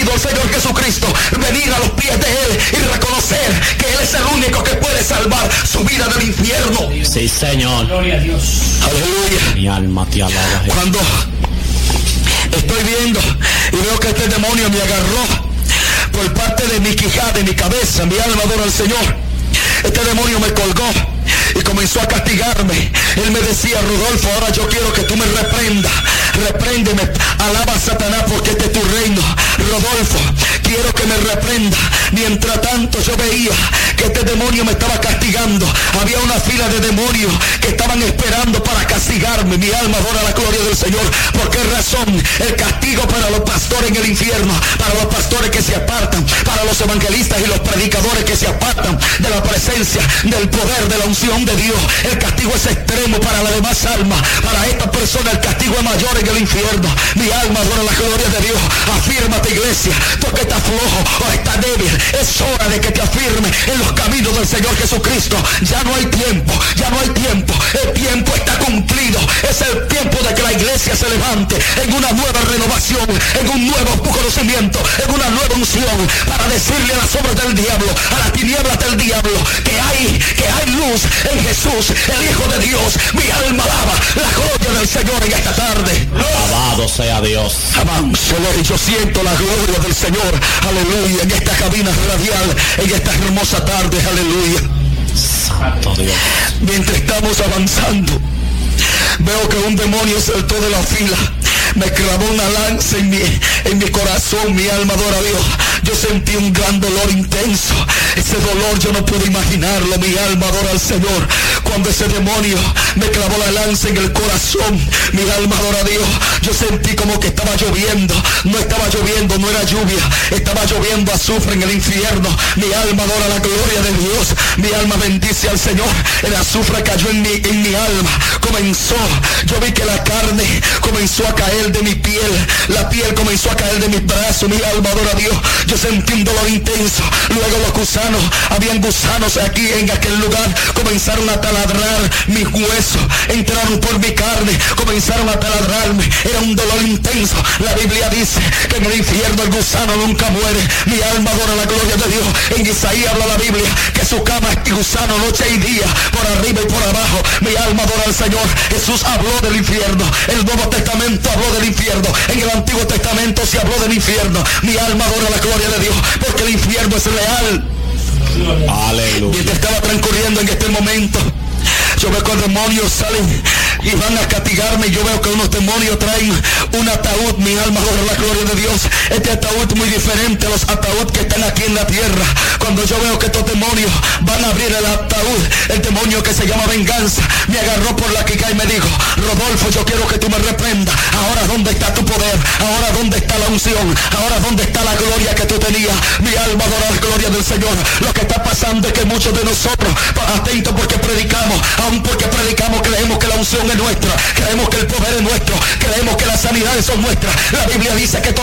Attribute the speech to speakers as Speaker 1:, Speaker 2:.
Speaker 1: pidiendo al Señor Jesucristo venir a los pies de Él y reconocer que Él es el único que puede salvar su vida del infierno.
Speaker 2: Sí, Señor.
Speaker 3: Gloria a Dios.
Speaker 1: Aleluya.
Speaker 2: Mi alma te alaba, Jesús.
Speaker 1: Cuando estoy viendo y veo que este demonio me agarró por parte de mi quijada, de mi cabeza, mi alma adora al Señor. Este demonio me colgó y comenzó a castigarme. Él me decía: Rodolfo, ahora yo quiero que tú me reprendas. Repréndeme, alaba a Satanás, porque este es tu reino. Rodolfo, quiero que me reprenda. Mientras tanto yo veía que este demonio me estaba castigando. Había una fila de demonios que estaban esperando para castigarme. Mi alma adora la gloria del Señor. ¿Por qué razón? El castigo para los pastores en el infierno, para los pastores que se apartan, para los evangelistas y los predicadores que se apartan de la presencia, del poder, de la unción de Dios. El castigo es extremo para las demás almas. Para esta persona el castigo es mayor en el infierno. Mi alma adora la gloria de Dios. Afírmate, iglesia. Tú que estás flojo o estás débil, es hora de que te afirme en los caminos del Señor Jesucristo. Ya no hay tiempo, ya no hay tiempo. El tiempo está cumplido. Es el tiempo de que la iglesia se levante en una nueva renovación, en un nuevo conocimiento, en una nueva unción, para decirle a las obras del diablo, a las tinieblas del diablo, que hay luz en Jesús, el Hijo de Dios. Mi alma alaba la gloria del Señor en esta tarde.
Speaker 2: Alabado sea Dios.
Speaker 1: Amén, Señor, y yo siento la gloria del Señor, aleluya, en esta cabina radial, en esta hermosa tarde, aleluya.
Speaker 2: Santo Dios.
Speaker 1: Mientras estamos avanzando, veo que un demonio saltó de la fila, me clavó una lanza en mi corazón. Mi alma adora a Dios. Yo sentí un gran dolor intenso. Ese dolor yo no puedo imaginarlo. Mi alma adora al Señor. Cuando ese demonio me clavó la lanza en el corazón, mi alma adora a Dios. Yo sentí como que estaba lloviendo. No estaba lloviendo, no era lluvia, estaba lloviendo azufre en el infierno. Mi alma adora la gloria de Dios. Mi alma bendice al Señor. El azufre cayó en mi alma. Yo vi que la carne comenzó a caer de mi piel, la piel comenzó a caer de mis brazos. Mi alma adora a Dios. Yo sentí un dolor intenso. Luego los gusanos, habían gusanos aquí en aquel lugar, comenzaron a taladrar mis huesos, entraron por mi carne, comenzaron a taladrarme. Era un dolor intenso. La Biblia dice que en el infierno el gusano nunca muere. Mi alma adora la gloria de Dios. En Isaías habla la Biblia que su cama es gusano noche y día, por arriba y por abajo. Mi alma adora al Señor. Jesús habló del infierno. El Nuevo Testamento habló del infierno. En el Antiguo Testamento se habló del infierno. Mi alma adora la gloria de Dios, porque el infierno es real.
Speaker 2: Aleluya.
Speaker 1: Mientras estaba transcurriendo en este momento, yo veo que los demonios salen y van a castigarme. Yo veo que unos demonios traen un ataúd. Mi alma adora la gloria de Dios. Este ataúd muy diferente a los ataúd que están aquí en la tierra. Cuando yo veo que estos demonios van a abrir el ataúd, el demonio que se llama venganza me agarró por la quica y me dijo: Rodolfo, yo quiero que tú me reprendas. Ahora, ¿dónde está tu poder? Ahora, ¿dónde está la unción? Ahora, ¿dónde está la gloria que tú tenías? Mi alma adora la gloria del Señor. Lo que está pasando es que muchos de nosotros, atentos porque predicamos, aun porque predicamos, creemos que la unción es nuestra, creemos que el poder es nuestro, creemos que las sanidades son nuestras. La Biblia dice que